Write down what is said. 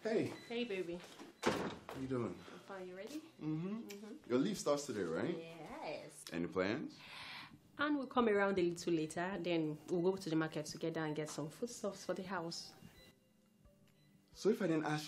Hey. Hey, baby. How you doing? I'm fine. You ready? Your leave starts today, right? Yes. Any plans? And we'll come around a little later. Then we'll go to the market together and get some foodstuffs for the house. So if I didn't ask